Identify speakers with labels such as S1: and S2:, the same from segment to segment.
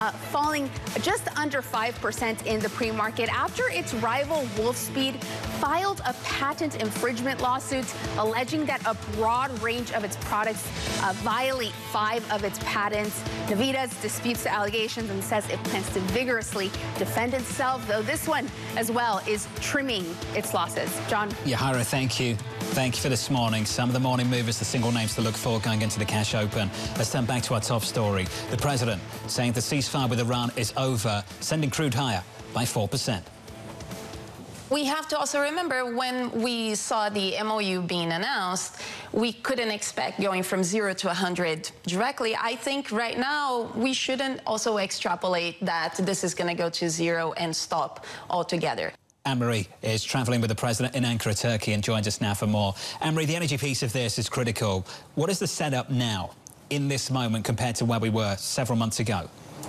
S1: Falling just under 5% in the pre-market after its rival Wolfspeed filed a patent infringement lawsuit alleging that a broad range of its products violate 5 of its patents. Navitas disputes the allegations and says it plans to vigorously defend itself, though this one as well is trimming its losses. John?
S2: Yeah, Hira, thank you. Thank you for this morning. Some of the morning movers, the single names to look for going into the cash open. Let's turn back to our top story. The president saying the ceasefire with Iran is over, sending crude higher by 4%.
S3: We have to also remember when we saw the MOU being announced, we couldn't expect going from 0 to 100 directly. I think right now we shouldn't also extrapolate that this is going to go to 0 and stop altogether.
S2: Anne-Marie is travelling with the president in Ankara, Turkey, and joins us now for more. Anne-Marie, the energy piece of this is critical. What is the setup now in this moment compared to where we were several months ago?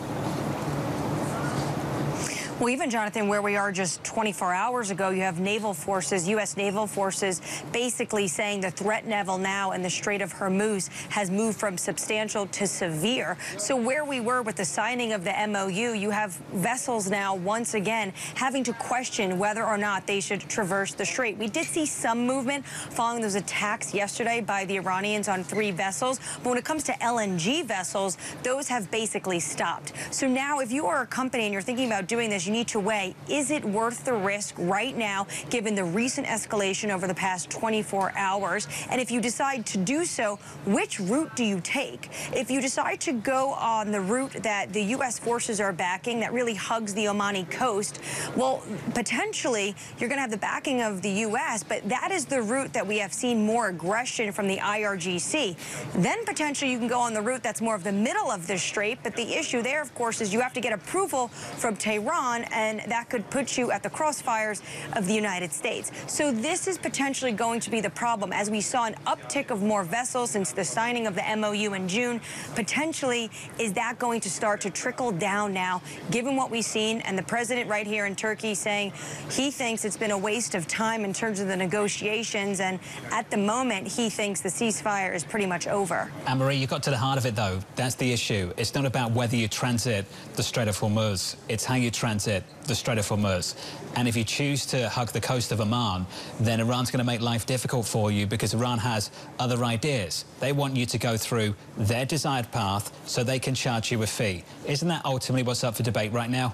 S4: Well, even, Jonathan, where we are just 24 hours ago, you have naval forces, U.S. naval forces, basically saying the threat level now in the Strait of Hormuz has moved from substantial to severe. So where we were with the signing of the MOU, you have vessels now, once again, having to question whether or not they should traverse the strait. We did see some movement following those attacks yesterday by the Iranians on 3 vessels. But when it comes to LNG vessels, those have basically stopped. So now if you are a company and you're thinking about doing this, you need to weigh, is it worth the risk right now, given the recent escalation over the past 24 hours? And if you decide to do so, which route do you take? If you decide to go on the route that the U.S. forces are backing, that really hugs the Omani coast, well, potentially you're going to have the backing of the U.S., but that is the route that we have seen more aggression from the IRGC. Then potentially you can go on the route that's more of the middle of the strait, but the issue there, of course, is you have to get approval from Tehran, and that could put you at the crossfires of the United States. So this is potentially going to be the problem. As we saw an uptick of more vessels since the signing of the MOU in June, potentially is that going to start to trickle down now, given what we've seen, and the president right here in Turkey saying he thinks it's been a waste of time in terms of the negotiations, and at the moment he thinks the ceasefire is pretty much over.
S2: Anne-Marie, you got to the heart of it, though. That's the issue. It's not about whether you transit the Strait of Hormuz. It's how you transit the Strait of Hormuz. And if you choose to hug the coast of Oman, then Iran's going to make life difficult for you, because Iran has other ideas. They want you to go through their desired path so they can charge you a fee. Isn't that ultimately what's up for debate right now?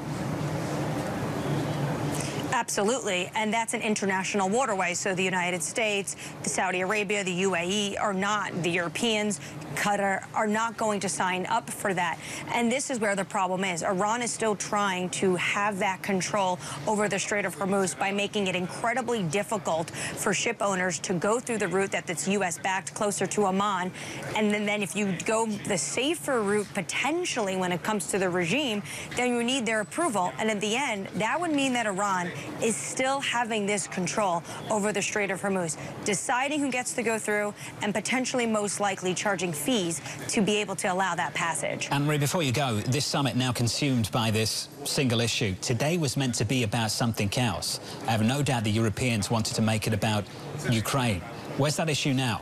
S4: Absolutely, and that's an international waterway. So the United States, the Saudi Arabia, the UAE are not, the Europeans, Qatar are not going to sign up for that. And this is where the problem is. Iran is still trying to have that control over the Strait of Hormuz by making it incredibly difficult for ship owners to go through the route that's U.S.-backed closer to Oman. And then if you go the safer route, potentially, when it comes to the regime, then you need their approval. And in the end, that would mean that Iran is still having this control over the Strait of Hormuz, deciding who gets to go through and potentially most likely charging fees to be able to allow that passage.
S2: Anne-Marie, before you go, this summit now consumed by this single issue. Today was meant to be about something else. I have no doubt the Europeans wanted to make it about Ukraine. Where's that issue now?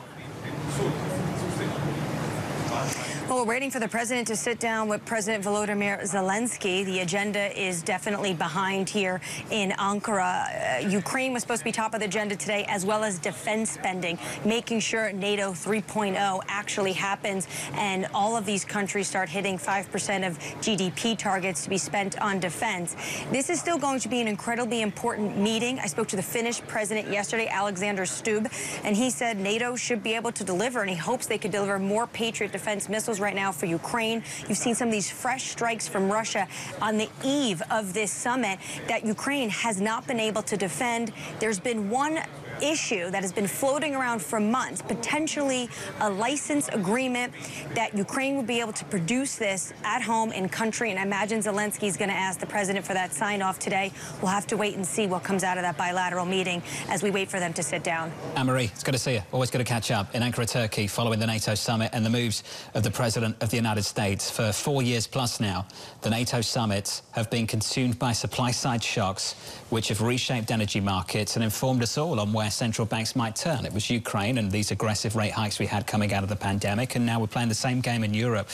S4: Well, we're waiting for the president to sit down with President Volodymyr Zelensky. The agenda is definitely behind here in Ankara. Ukraine was supposed to be top of the agenda today, as well as defense spending, making sure NATO 3.0 actually happens and all of these countries start hitting 5% of GDP targets to be spent on defense. This is still going to be an incredibly important meeting. I spoke to the Finnish president yesterday, Alexander Stubb, and he said NATO should be able to deliver, and he hopes they could deliver more Patriot defense missiles right now for Ukraine. You've seen some of these fresh strikes from Russia on the eve of this summit that Ukraine has not been able to defend. There's been one issue that has been floating around for months, potentially a license agreement that Ukraine would be able to produce this at home in country. And I imagine Zelensky is going to ask the president for that sign-off today. We'll have to wait and see what comes out of that bilateral meeting as we wait for them to sit down.
S2: Anne-Marie, it's good to see you. Always good to catch up in Ankara, Turkey, following the NATO summit and the moves of the President of the United States. For 4 years plus now, the NATO summits have been consumed by supply-side shocks, which have reshaped energy markets and informed us all on where central banks might turn. It was Ukraine and these aggressive rate hikes we had coming out of the pandemic, and now we're playing the same game in Europe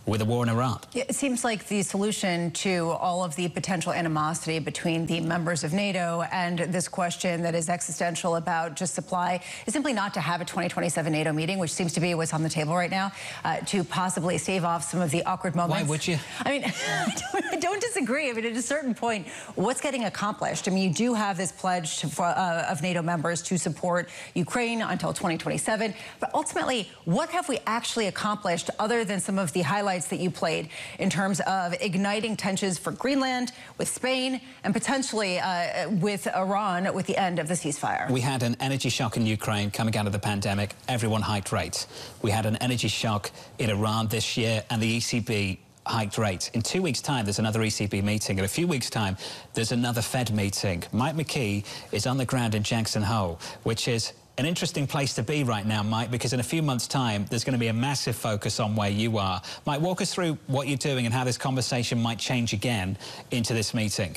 S2: with the war in Iran.
S5: It seems like the solution to all of the potential animosity between the members of NATO and this question that is existential about just supply is simply not to have a 2027 NATO meeting, which seems to be what's on the table right now, to possibly stave off some of the awkward moments.
S2: Why would you?
S5: I mean, I don't disagree. I mean, at a certain point, what's getting accomplished? I mean, you do have this pledge of NATO members to support Ukraine until 2027, but ultimately, what have we actually accomplished other than some of the highlights that you played in terms of igniting tensions for Greenland, with Spain, and potentially with Iran with the end of the ceasefire?
S2: We had an energy shock in Ukraine coming out of the pandemic. Everyone hiked rates. We had an energy shock in Iran this year, and the ECB hiked rates. In 2 weeks' time, there's another ECB meeting. In a few weeks' time, there's another Fed meeting. Mike McKee is on the ground in Jackson Hole, which is an interesting place to be right now, Mike, because in a few months' time, there's going to be a massive focus on where you are. Mike, walk us through what you're doing and how this conversation might change again into this meeting.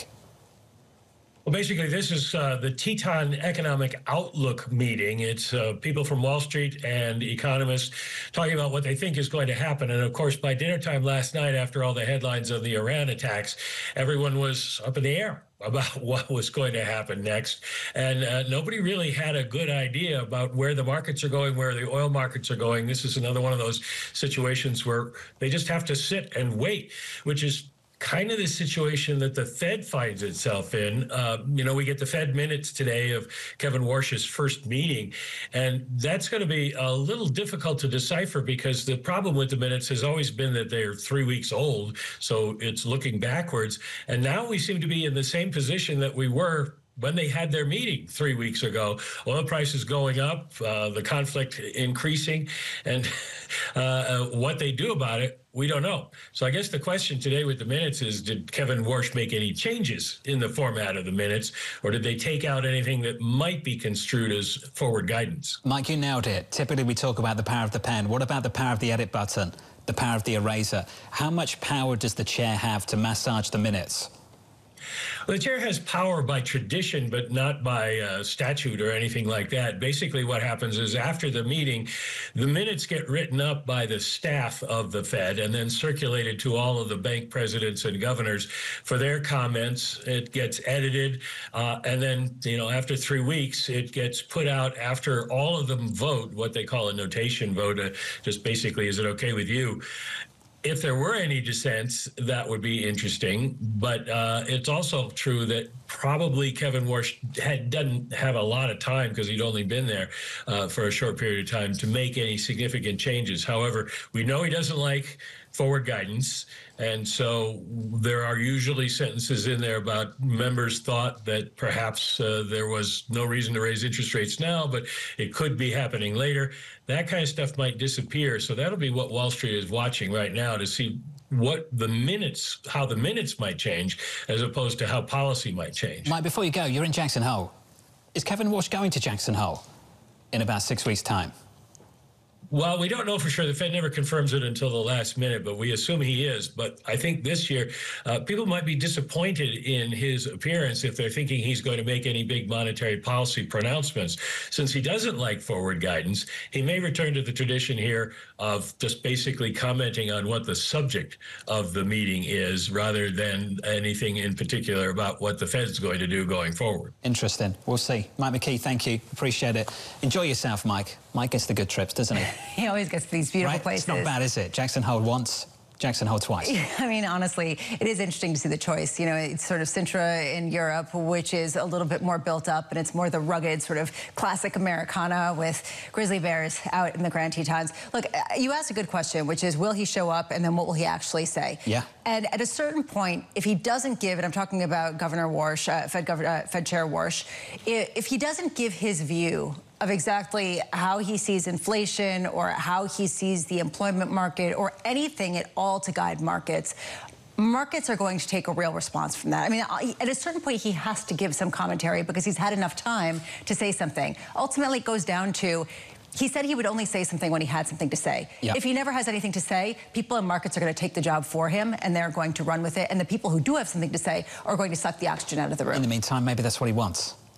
S6: Well, basically, this is the Teton Economic Outlook meeting. It's people from Wall Street and economists talking about what they think is going to happen. And of course, by dinner time last night, after all the headlines of the Iran attacks, everyone was up in the air about what was going to happen next. And nobody really had a good idea about where the markets are going, where the oil markets are going. This is another one of those situations where they just have to sit and wait, which is kind of the situation that the Fed finds itself in. You know, we get the Fed minutes today of Kevin Warsh's first meeting, and that's going to be a little difficult to decipher because the problem with the minutes has always been that they're 3 weeks old, so it's looking backwards. And now we seem to be in the same position that we were when they had their meeting 3 weeks ago. Oil prices going up, the conflict increasing, and what they do about it, we don't know. So I guess the question today with the minutes is, did Kevin Warsh make any changes in the format of the minutes, or did they take out anything that might be construed as forward guidance?
S2: Mike, you nailed it. Typically, we talk about the power of the pen. What about the power of the edit button, the power of the eraser? How much power does the chair have to massage the minutes?
S6: Well, the chair has power by tradition, but not by statute or anything like that. Basically, what happens is after the meeting, the minutes get written up by the staff of the Fed and then circulated to all of the bank presidents and governors for their comments. It gets edited, and then, you know, after 3 weeks, it gets put out after all of them vote, what they call a notation vote, just basically, is it okay with you? If there were any dissents, that would be interesting. But it's also true that probably Kevin Warsh doesn't have a lot of time, because he'd only been there for a short period of time, to make any significant changes. However, we know he doesn't like forward guidance. And so there are usually sentences in there about members thought that perhaps there was no reason to raise interest rates now, but it could be happening later. That kind of stuff might disappear. So that'll be what Wall Street is watching right now, to see what the minutes, how the minutes might change, as opposed to how policy might change.
S2: Mike, before you go, you're in Jackson Hole. Is Kevin Warsh going to Jackson Hole in about 6 weeks' time?
S6: Well, we don't know for sure. The Fed never confirms it until the last minute, but we assume he is. But I think this year, people might be disappointed in his appearance if they're thinking he's going to make any big monetary policy pronouncements. Since he doesn't like forward guidance, he may return to the tradition here of just basically commenting on what the subject of the meeting is, rather than anything in particular about what the Fed's going to do going forward.
S2: Interesting. We'll see. Mike McKee, thank you. Appreciate it. Enjoy yourself, Mike. Mike gets the good trips, doesn't he?
S5: He always gets these beautiful places.
S2: It's not bad, is it? Jackson Hole once, Jackson Hole twice.
S5: I mean, honestly, it is interesting to see the choice. You know, it's sort of Sintra in Europe, which is a little bit more built up, and it's more the rugged sort of classic Americana with grizzly bears out in the Grand Tetons. Look, you asked a good question, which is, will he show up, and then what will he actually say?
S2: Yeah.
S5: And at a certain point, if he doesn't give, and I'm talking about Governor Warsh, Fed Chair Warsh, if he doesn't give his view of exactly how he sees inflation or how he sees the employment market or anything at all to guide markets, markets are going to take a real response from that. I mean, at a certain point, he has to give some commentary because he's had enough time to say something. Ultimately, it goes down to, he said he would only say something when he had something to say. Yep. If he never has anything to say, people in markets are going to take the job for him, and they're going to run with it. And the people who do have something to say are going to suck the oxygen out of the room.
S2: In the meantime, maybe that's what he wants.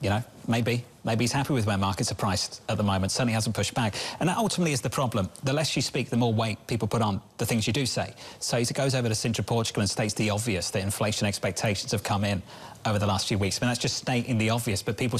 S2: You know, maybe he's happy with where markets are priced at the moment. Certainly hasn't pushed back. And that ultimately is the problem. The less you speak, the more weight people put on the things you do say. So he goes over to Sintra Portugal and states the obvious, that inflation expectations have come in over the last few weeks. I mean, that's just stating the obvious, but people